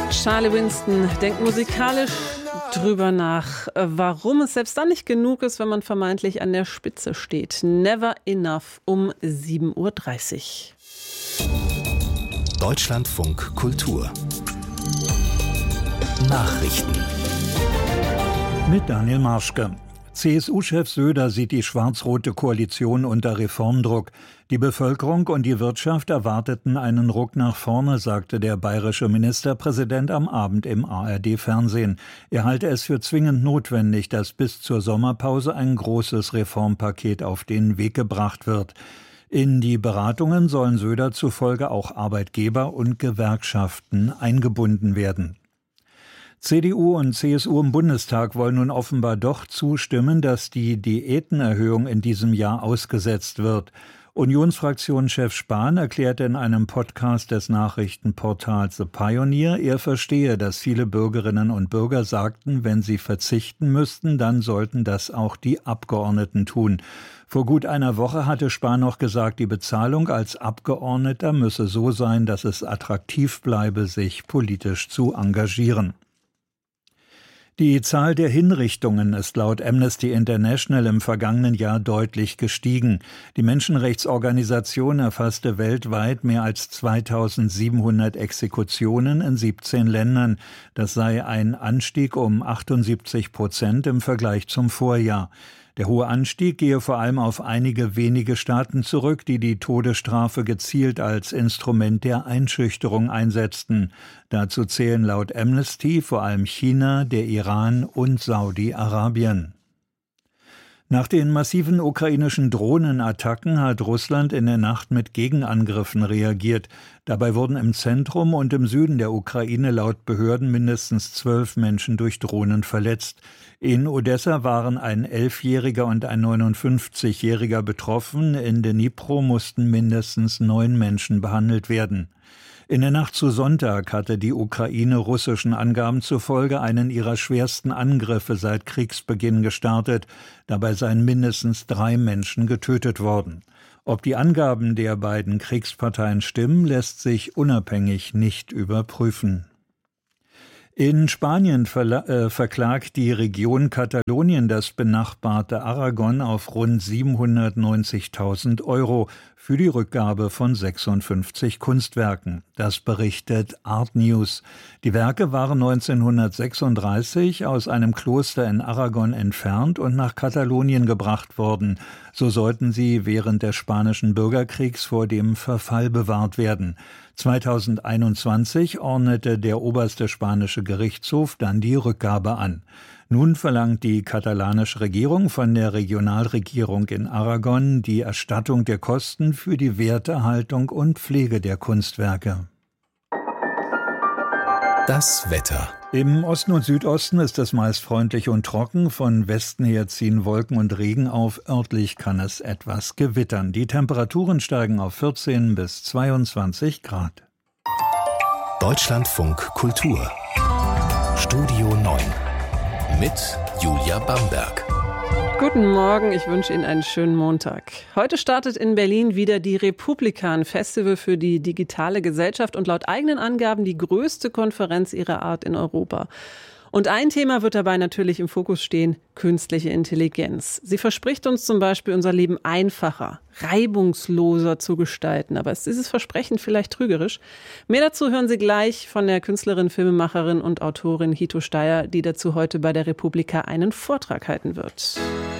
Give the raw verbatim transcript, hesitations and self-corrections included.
Charlie Winston denkt musikalisch drüber nach, warum es selbst dann nicht genug ist, wenn man vermeintlich an der Spitze steht. Never Enough um sieben Uhr dreißig. Deutschlandfunk Kultur Nachrichten mit Daniel Marschke. C S U-Chef Söder sieht die schwarz-rote Koalition unter Reformdruck. Die Bevölkerung und die Wirtschaft erwarteten einen Ruck nach vorne, sagte der bayerische Ministerpräsident am Abend im A R D-Fernsehen. Er halte es für zwingend notwendig, dass bis zur Sommerpause ein großes Reformpaket auf den Weg gebracht wird. In die Beratungen sollen Söder zufolge auch Arbeitgeber und Gewerkschaften eingebunden werden. C D U und C S U im Bundestag wollen nun offenbar doch zustimmen, dass die Diätenerhöhung in diesem Jahr ausgesetzt wird. Unionsfraktionschef Spahn erklärte in einem Podcast des Nachrichtenportals The Pioneer, er verstehe, dass viele Bürgerinnen und Bürger sagten, wenn sie verzichten müssten, dann sollten das auch die Abgeordneten tun. Vor gut einer Woche hatte Spahn noch gesagt, die Bezahlung als Abgeordneter müsse so sein, dass es attraktiv bleibe, sich politisch zu engagieren. Die Zahl der Hinrichtungen ist laut Amnesty International im vergangenen Jahr deutlich gestiegen. Die Menschenrechtsorganisation erfasste weltweit mehr als zweitausendsiebenhundert Exekutionen in siebzehn Ländern. Das sei ein Anstieg um achtundsiebzig Prozent im Vergleich zum Vorjahr. Der hohe Anstieg gehe vor allem auf einige wenige Staaten zurück, die die Todesstrafe gezielt als Instrument der Einschüchterung einsetzten. Dazu zählen laut Amnesty vor allem China, der Iran und Saudi-Arabien. Nach den massiven ukrainischen Drohnenattacken hat Russland in der Nacht mit Gegenangriffen reagiert. Dabei wurden im Zentrum und im Süden der Ukraine laut Behörden mindestens zwölf Menschen durch Drohnen verletzt. In Odessa waren ein Elfjähriger und ein neunundfünfzigjähriger betroffen. In Dnipro mussten mindestens neun Menschen behandelt werden. In der Nacht zu Sonntag hatte die Ukraine russischen Angaben zufolge einen ihrer schwersten Angriffe seit Kriegsbeginn gestartet. Dabei seien mindestens drei Menschen getötet worden. Ob die Angaben der beiden Kriegsparteien stimmen, lässt sich unabhängig nicht überprüfen. In Spanien verla- äh, verklagt die Region Katalonien das benachbarte Aragon auf rund siebenhundertneunzigtausend Euro für die Rückgabe von sechsundfünfzig Kunstwerken. Das berichtet Art News. Die Werke waren neunzehnhundertsechsunddreißig aus einem Kloster in Aragon entfernt und nach Katalonien gebracht worden. So sollten sie während des Spanischen Bürgerkriegs vor dem Verfall bewahrt werden. zweitausendeinundzwanzig ordnete der oberste spanische Gerichtshof dann die Rückgabe an. Nun verlangt die katalanische Regierung von der Regionalregierung in Aragon die Erstattung der Kosten für die Werterhaltung und Pflege der Kunstwerke. Das Wetter. Im Osten und Südosten ist es meist freundlich und trocken. Von Westen her ziehen Wolken und Regen auf. Örtlich kann es etwas gewittern. Die Temperaturen steigen auf vierzehn bis zweiundzwanzig Grad. Deutschlandfunk Kultur. Studio neun. Mit Julia Bamberg. Guten Morgen, ich wünsche Ihnen einen schönen Montag. Heute startet in Berlin wieder die Republikan, Festival für die digitale Gesellschaft und laut eigenen Angaben die größte Konferenz ihrer Art in Europa. Und ein Thema wird dabei natürlich im Fokus stehen, künstliche Intelligenz. Sie verspricht uns zum Beispiel, unser Leben einfacher, reibungsloser zu gestalten. Aber ist dieses Versprechen vielleicht trügerisch? Mehr dazu hören Sie gleich von der Künstlerin, Filmemacherin und Autorin Hito Steyr, die dazu heute bei der Republika einen Vortrag halten wird.